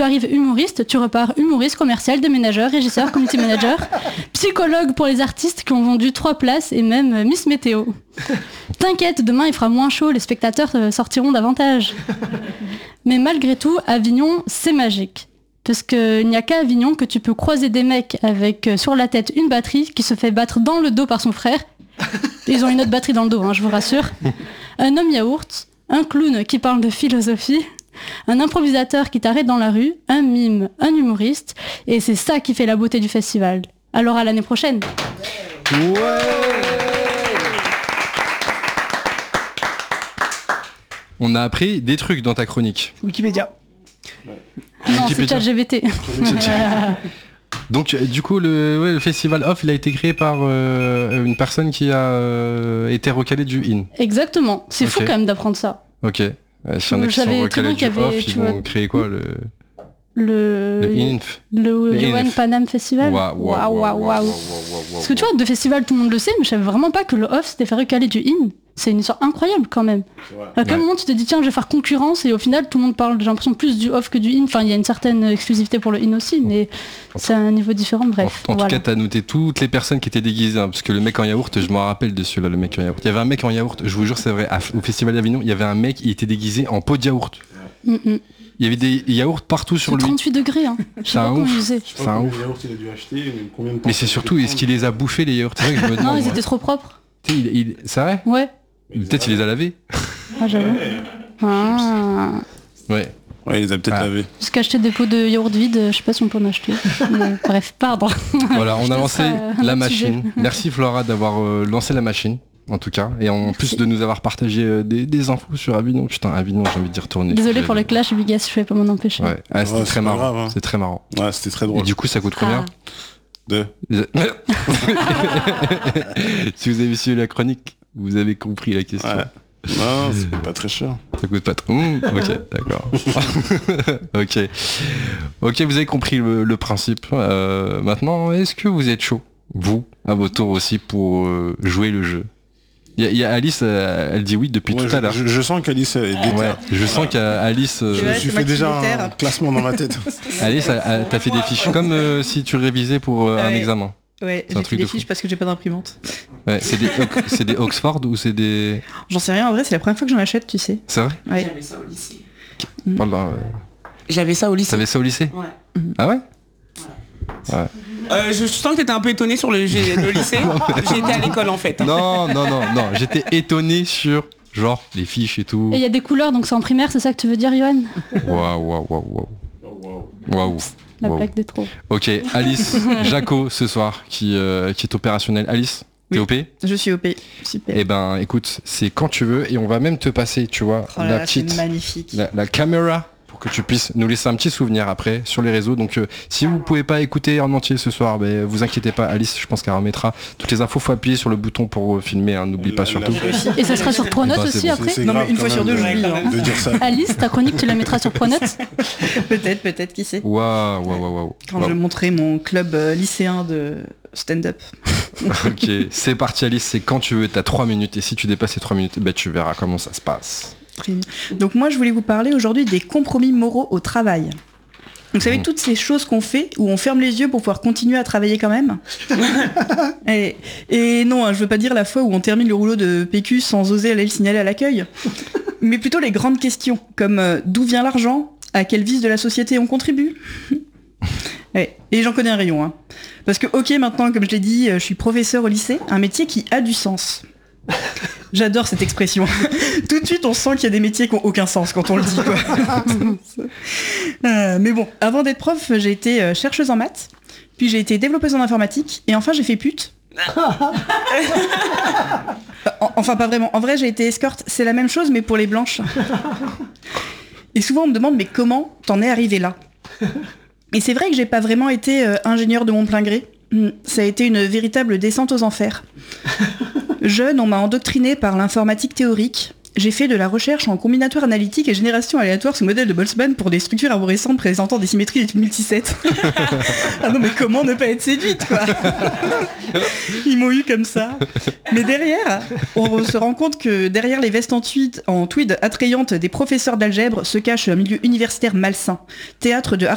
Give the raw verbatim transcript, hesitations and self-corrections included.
arrives humoriste, tu repars humoriste, commercial, déménageur, régisseur, community manager, psychologue pour les artistes qui ont vendu trois places et même Miss Météo. T'inquiète, demain il fera moins chaud, les spectateurs sortiront davantage. Mais malgré tout, Avignon, c'est magique. Parce qu'il n'y a qu'à Avignon que tu peux croiser des mecs avec sur la tête une batterie qui se fait battre dans le dos par son frère. Ils ont une autre batterie dans le dos, hein, je vous rassure. Un homme yaourt, un clown qui parle de philosophie, un improvisateur qui t'arrête dans la rue, un mime, un humoriste, et c'est ça qui fait la beauté du festival. Alors à l'année prochaine. Ouais. On a appris des trucs dans ta chronique. Wikipédia. Non, c'est ChatGPT. Donc du coup le, ouais, le festival Off il a été créé par euh, une personne qui a euh, été recalée du I N. Exactement, c'est okay. fou quand même d'apprendre ça. Ok, euh, si on a qui sont recalés du avait, Off, ils vont vois, créer quoi le... Le, le I N F. Le, le One Panam Festival. Waouh, waouh, waouh, waouh. Parce que tu vois, de festival, tout le monde le sait, mais je savais vraiment pas que le Off s'était fait recaler du I N. C'est une histoire incroyable quand même. À quel ouais. moment tu te dis, tiens, je vais faire concurrence, et au final, tout le monde parle, j'ai l'impression, plus du Off que du I N. Enfin, il y a une certaine exclusivité pour le I N aussi, mais c'est un niveau différent, bref. En, en voilà. tout cas, t'as noté toutes les personnes qui étaient déguisées, hein, parce que le mec en yaourt, je m'en rappelle dessus, là, le mec en yaourt. Il y avait un mec en yaourt, je vous jure, c'est vrai, à, au Festival d'Avignon, il y avait un mec, il était déguisé en pot de yaourt. Mm-mm. Il y avait des yaourts partout sur lui. trente-huit degrés, hein. C'est un ouf. C'est un ouf. Il a dû acheter, combien de temps. Mais c'est surtout, est-ce qu'il les a bouffés, les yaourts? C'est vrai que je me demande. Non, ils étaient trop propres. Il, il... C'est vrai? Ouais. Peut-être il les a lavés. Ah, j'avoue. Ah. Ouais. Ouais, il les a peut-être ah. lavés. Parce qu'acheter des pots de yaourt vides, je sais pas si on peut en acheter. Mais, bref, pardon. Voilà, on a lancé euh, la machine. Sujet. Merci Flora d'avoir euh, lancé la machine. En tout cas, et en Merci. plus de nous avoir partagé euh, des, des infos sur Avignon. Putain, Avignon, j'ai envie d'y retourner. Désolé pour le clash, Bigas, je vais pas m'en empêcher. Ouais, ah, c'était ouais, très marrant. Grave, hein. C'est très marrant. Ouais, c'était très drôle. Et du coup, ça coûte combien? ah. Deux. Si vous avez suivi la chronique, vous avez compris la question. Ouais. Non, c'est pas très cher. Ça coûte pas trop. Mmh, ok, d'accord. ok. Ok, vous avez compris le, le principe. Euh, maintenant, est-ce que vous êtes chaud, vous, à votre tour aussi, pour euh, jouer le jeu? Il y, y a Alice, euh, elle dit oui depuis ouais, tout je, à l'heure. Je, je sens qu'Alice est déterre. Ouais, je sens qu'Alice... Euh, je me suis fait déjà un classement dans ma tête. Alice, t'as fait des fiches comme euh, si tu révisais pour euh, ouais. un examen. Ouais, j'ai fait des fiches parce que j'ai pas d'imprimante. Ouais, c'est des, c'est des Oxford ou c'est des... J'en sais rien, en vrai, c'est la première fois que j'en achète, tu sais. C'est vrai? Ouais. J'avais ça au lycée. Mmh. Pardon, euh... J'avais ça au lycée. T'avais ça au lycée? Ouais. Ah ouais? Ouais. Euh, je sens que t'étais un peu étonné sur le, le lycée. J'étais à l'école en fait. Hein. Non, non, non, non. J'étais étonné sur genre les fiches et tout. Et il y a des couleurs, donc c'est en primaire, c'est ça que tu veux dire, Yoann? Waouh, waouh, waouh, waouh. Waouh. La wow. blague des trop. Ok, Alice, Jaco ce soir qui, euh, qui est opérationnel. Alice, t'es oui, O P? Je suis O P, super. Eh ben écoute, c'est quand tu veux et on va même te passer, tu vois, oh là la là, petite, magnifique. La, la caméra pour que tu puisses nous laisser un petit souvenir après sur les réseaux. Donc euh, si vous pouvez pas écouter en entier ce soir, ben, vous inquiétez pas, Alice, je pense qu'elle remettra toutes les infos. Faut appuyer sur le bouton pour filmer, hein, n'oublie pas surtout. Et ça sera sur Pronote aussi bon. après. Non mais une fois sur deux, j'oublie. Hein. De dire ça. Alice, ta chronique, tu la mettras sur Pronote? Peut-être, peut-être, qui sait. Waouh, waouh, waouh, waouh. Quand wow. je montrerai mon club euh, lycéen de stand-up. Ok, c'est parti Alice, c'est quand tu veux, t'as trois minutes et si tu dépasses ces trois minutes, ben, tu verras comment ça se passe. Donc moi je voulais vous parler aujourd'hui des compromis moraux au travail. Donc vous savez, mmh. toutes ces choses qu'on fait où on ferme les yeux pour pouvoir continuer à travailler quand même. et, et non, hein, je veux pas dire la fois où on termine le rouleau de P Q sans oser aller le signaler à l'accueil, mais plutôt les grandes questions comme euh, d'où vient l'argent, à quel vice de la société on contribue. Ouais. Et j'en connais un rayon, hein. Parce que ok, maintenant, comme je l'ai dit, je suis professeur au lycée, un métier qui a du sens. J'adore cette expression. Tout de suite, on sent qu'il y a des métiers qui n'ont aucun sens quand on le dit, quoi. euh, mais bon, avant d'être prof, j'ai été chercheuse en maths, puis j'ai été développeuse en informatique, et enfin j'ai fait pute. Enfin, pas vraiment. En vrai, j'ai été escorte. C'est la même chose, mais pour les blanches. Et souvent, on me demande, mais comment t'en es arrivé là? Et c'est vrai que j'ai pas vraiment été euh, ingénieur de mon plein gré. Ça a été une véritable descente aux enfers. Jeune, on m'a endoctriné par l'informatique théorique. J'ai fait de la recherche en combinatoire analytique et génération aléatoire sous modèle de Boltzmann pour des structures arborescentes présentant des symétries d'études multisets. Ah non mais comment ne pas être séduite, quoi. Ils m'ont eu comme ça. Mais derrière, on se rend compte que derrière les vestes en tweed, en tweed attrayantes des professeurs d'algèbre se cache un milieu universitaire malsain. Théâtre de